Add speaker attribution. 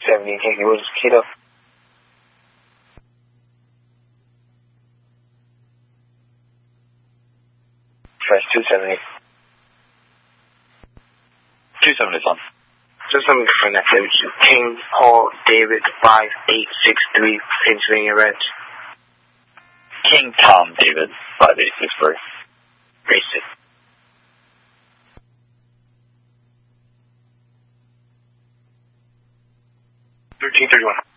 Speaker 1: 270, taking orders, Kilo. Fresh 270.
Speaker 2: 270 on.
Speaker 1: Just let me confirm that there with you. King Paul David 5863, Pennsylvania Reds.
Speaker 2: King Tom David 5863.
Speaker 1: Basic. 1331.